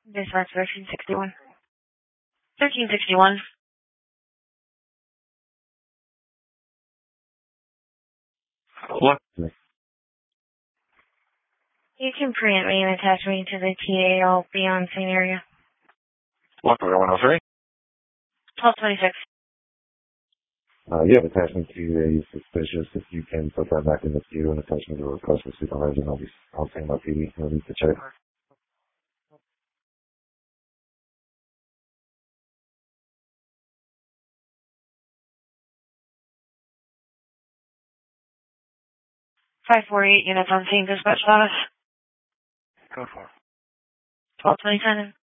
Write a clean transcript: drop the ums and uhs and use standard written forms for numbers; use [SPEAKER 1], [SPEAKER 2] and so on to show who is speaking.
[SPEAKER 1] Dispatch 1361. 1361.
[SPEAKER 2] What?
[SPEAKER 1] You can print me and attach me to the TA. I'll be on same area.
[SPEAKER 2] What, 103?
[SPEAKER 1] 1226.
[SPEAKER 3] You have attachment to a suspicious. If you can put that back in the queue and attach me to a request for supervisor, I'll send my PD. I'll need to check.
[SPEAKER 1] 548 units on same dispatch status.
[SPEAKER 2] Go for it.
[SPEAKER 1] 1227.